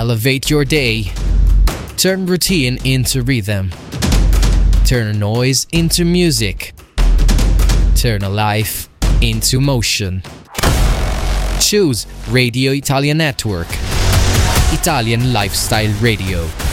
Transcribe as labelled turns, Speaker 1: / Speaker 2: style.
Speaker 1: Elevate your day. Turn routine into rhythm. Turn noise into music. Turn a life into motion. Choose Radio Italia Network. Italian Lifestyle Radio.